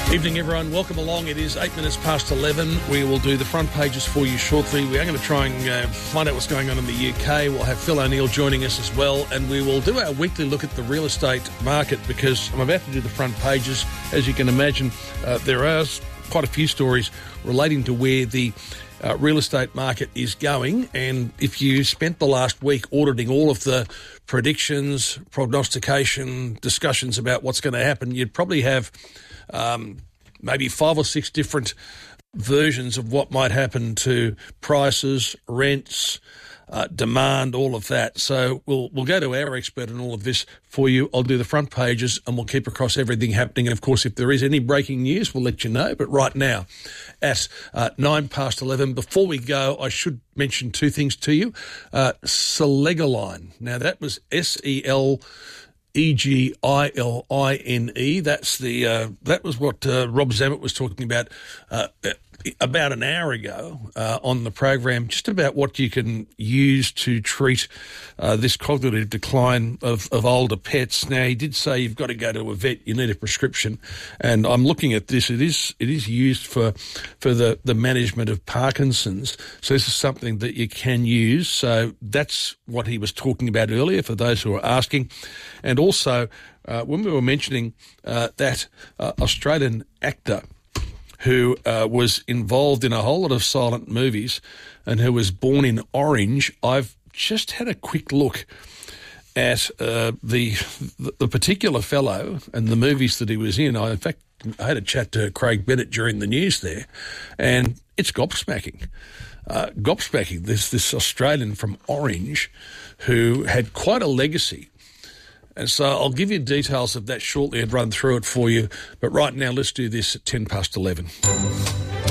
Evening, everyone. Welcome along. It is 8 minutes past 11. We will do the front pages for you shortly. We are going to try and find out what's going on in the UK. We'll have Phil O'Neill joining us as well, and we will do our weekly look at the real estate market because I'm about to do the front pages. As you can imagine, there are quite a few stories relating to where the real estate market is going, and if you spent the last week auditing all of the predictions, prognostication, discussions about what's going to happen, you'd probably have maybe 5 or 6 different versions of what might happen to prices, rents, demand, all of that. So we'll go to our expert on all of this for you. I'll do the front pages and we'll keep across everything happening. And, of course, if there is any breaking news, we'll let you know. But right now, at 9 past 11, before we go, I should mention 2 things to you. Selegiline. Now, that was Seligline. That was what Rob Zammit was talking about an hour ago on the program, just about what you can use to treat this cognitive decline of older pets. Now, he did say you've got to go to a vet, you need a prescription, and I'm looking at this. It is used for the management of Parkinson's, so this is something that you can use. So that's what he was talking about earlier, for those who are asking. And also, when we were mentioning that Australian actor who was involved in a whole lot of silent movies and who was born in Orange, I've just had a quick look at the particular fellow and the movies that he was in. In fact, I had a chat to Craig Bennett during the news there, and it's gobsmacking. This Australian from Orange who had quite a legacy. And so I'll give you details of that shortly and run through it for you. But right now, let's do this at 10 past 11.